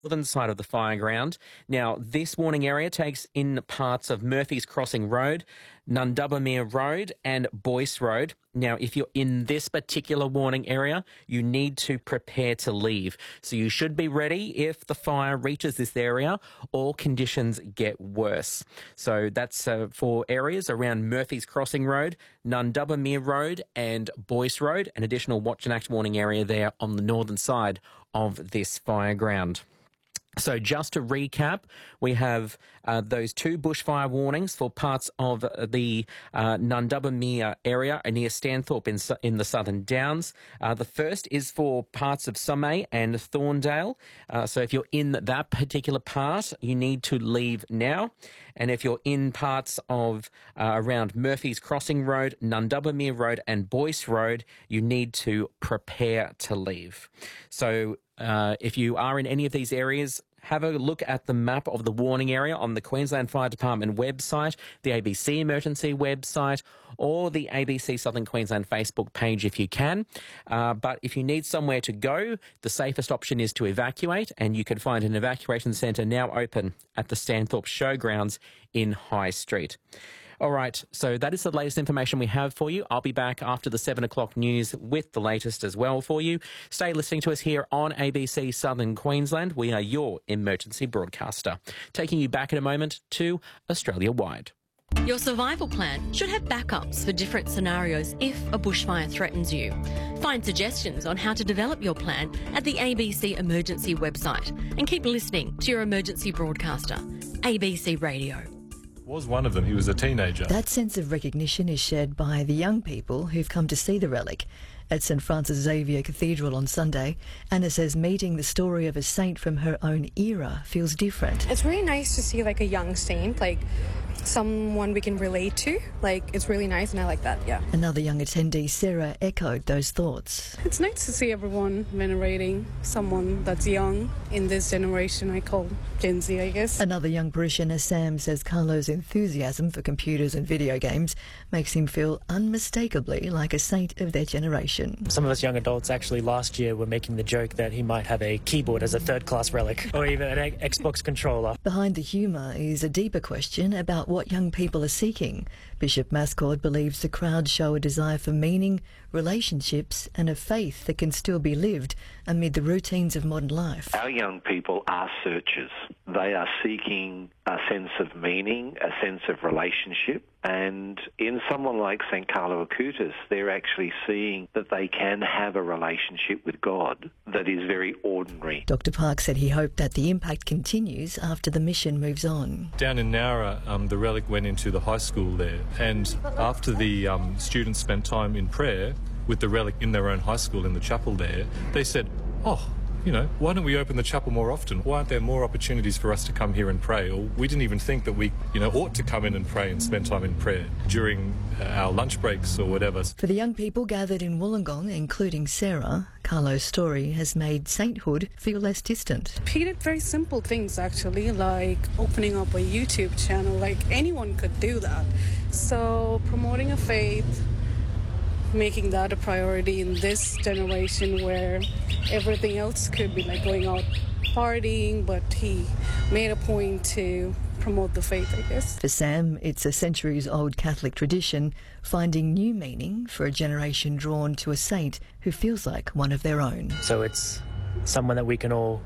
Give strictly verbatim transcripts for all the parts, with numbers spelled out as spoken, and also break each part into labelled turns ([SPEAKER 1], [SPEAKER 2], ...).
[SPEAKER 1] northern side of the fire ground. Now, this warning area takes in parts of Murphy's Crossing Road, Nundubbermere Road and Boyce Road. Now, if you're in this particular warning area, you need to prepare to leave. So you should be ready if the fire reaches this area or conditions get worse. So that's uh, for areas around Murphy's Crossing Road, Nundubbermere Road and Boyce Road, an additional watch and act warning area there on the northern side of this fire ground. So just to recap, we have uh, those two bushfire warnings for parts of the uh, Nundubbermere area near Stanthorpe in, in the Southern Downs. Uh, the first is for parts of Somay and Thorndale. Uh, so if you're in that particular part, you need to leave now. And if you're in parts of uh, around Murphy's Crossing Road, Nundubbermere Road and Boyce Road, you need to prepare to leave. So Uh, if you are in any of these areas, have a look at the map of the warning area on the Queensland Fire Department website, the A B C Emergency website, or the A B C Southern Queensland Facebook page if you can. Uh, but if you need somewhere to go, the safest option is to evacuate, and you can find an evacuation centre now open at the Stanthorpe Showgrounds in High Street. All right, so that is the latest information we have for you. I'll be back after the seven o'clock news with the latest as well for you. Stay listening to us here on A B C Southern Queensland. We are your emergency broadcaster. Taking you back in a moment to Australia-wide.
[SPEAKER 2] Your survival plan should have backups for different scenarios if a bushfire threatens you. Find suggestions on how to develop your plan at the A B C Emergency website and keep listening to your emergency broadcaster, A B C Radio.
[SPEAKER 3] Was one of them. He was a teenager.
[SPEAKER 4] That sense of recognition is shared by the young people who've come to see the relic. At St Francis Xavier Cathedral on Sunday, Anna says meeting the story of a saint from her own era feels different.
[SPEAKER 5] It's really nice to see like a young saint, like someone we can relate to. Like, it's really nice, and I like that, yeah.
[SPEAKER 4] Another young attendee, Sarah, echoed those thoughts.
[SPEAKER 6] It's nice to see everyone venerating someone that's young in this generation I call Gen Z, I guess.
[SPEAKER 4] Another young parishioner, Sam, says Carlo's enthusiasm for computers and video games makes him feel unmistakably like a saint of their generation.
[SPEAKER 7] Some of us young adults actually last year were making the joke that he might have a keyboard as a third-class relic, or even an Xbox controller.
[SPEAKER 4] Behind the humour is a deeper question about what young people are seeking. Bishop Mascord believes the crowd show a desire for meaning, relationships and a faith that can still be lived amid the routines of modern life.
[SPEAKER 8] Our young people are searchers. They are seeking a sense of meaning, a sense of relationship, and in someone like Saint Carlo Acutis, they're actually seeing that they can have a relationship with God that is very ordinary.
[SPEAKER 4] Doctor Park said he hoped that the impact continues after the mission moves on.
[SPEAKER 3] Down in Nowra, um, the relic went into the high school there, and after the um, students spent time in prayer with the relic in their own high school in the chapel there, they said, oh, you know, why don't we open the chapel more often? Why aren't there more opportunities for us to come here and pray? Or we didn't even think that we, you know, ought to come in and pray and spend time in prayer during uh, our lunch breaks or whatever.
[SPEAKER 4] For the young people gathered in Wollongong, including Sarah, Carlo's story has made sainthood feel less distant.
[SPEAKER 6] He did very simple things, actually, like opening up a YouTube channel. Like, anyone could do that. So promoting a faith, making that a priority in this generation where everything else could be like going out partying, but he made a point to promote the faith, I guess.
[SPEAKER 4] For Sam, it's a centuries-old Catholic tradition, finding new meaning for a generation drawn to a saint who feels like one of their own.
[SPEAKER 7] So it's someone that we can all...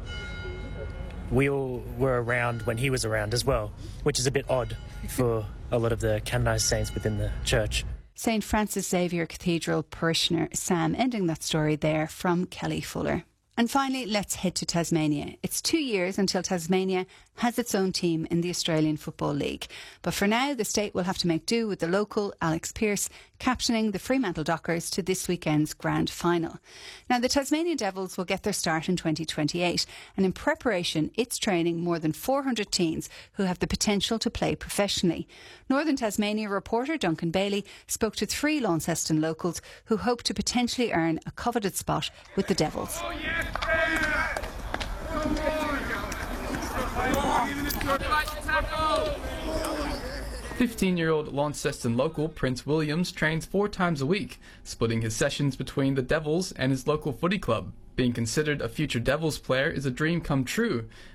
[SPEAKER 7] We all were around when he was around as well, which is a bit odd for a lot of the canonised saints within the church.
[SPEAKER 9] St Francis Xavier Cathedral parishioner Sam, ending that story there from Kelly Fuller. And finally, let's head to Tasmania. It's two years until Tasmania has its own team in the Australian Football League. But for now, the state will have to make do with the local Alex Pearce captaining the Fremantle Dockers to this weekend's grand final. Now, the Tasmanian Devils will get their start in twenty twenty-eight, and in preparation, it's training more than four hundred teens who have the potential to play professionally. Northern Tasmania reporter Duncan Bailey spoke to three Launceston locals who hope to potentially earn a coveted spot with the Devils. Oh, yeah.
[SPEAKER 10] fifteen-year-old Launceston local Prince Williams trains four times a week, splitting his sessions between the Devils and his local footy club. Being considered a future Devils player is a dream come true.